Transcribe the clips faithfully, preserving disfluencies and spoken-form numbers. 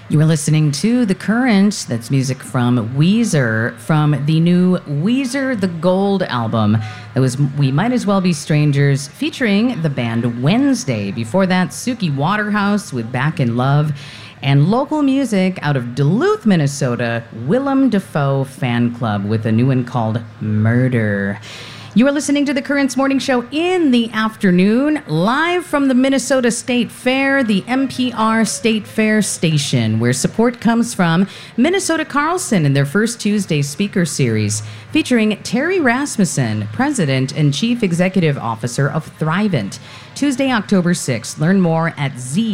You are listening to The Current. That's music from Weezer, from the new Weezer the Gold album. That was We Might As Well Be Strangers, featuring the band Wednesday. Before that, Suki Waterhouse with Back in Love. And local music out of Duluth, Minnesota, Willem Dafoe Fan Club with a new one called Murder. You are listening to The Current's morning show in the afternoon, live from the Minnesota State Fair, the M P R State Fair station, where support comes from Minnesota Carlson in their first Tuesday speaker series, featuring Terry Rasmussen, President and Chief Executive Officer of Thrivent. Tuesday, October sixth. Learn more at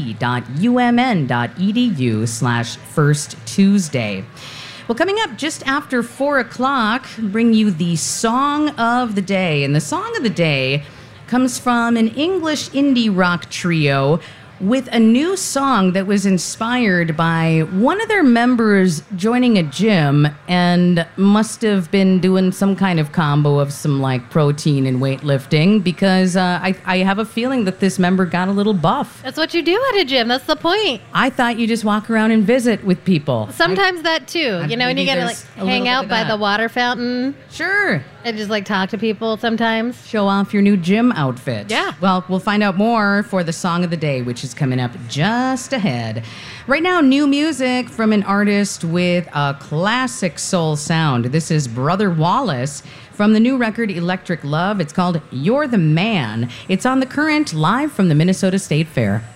z.umn.edu slash first Tuesday. Well, coming up just after four o'clock, bring you the Song of the Day. And the Song of the Day comes from an English indie rock trio with a new song that was inspired by one of their members joining a gym and must have been doing some kind of combo of some like protein and weightlifting, because uh, I, I have a feeling that this member got a little buff. That's what you do at a gym. That's the point. I thought you just walk around and visit with people. Sometimes I, that too. I, you know, when you get to like hang out by the water fountain. Sure. And just like talk to people sometimes. Show off your new gym outfit. Yeah. Well, we'll find out more for the Song of the Day, which is coming up just ahead. Right now, new music from an artist with a classic soul sound. This is Brother Wallace from the new record Electric Love. It's called You're the Man. It's on The Current, live from the Minnesota State Fair.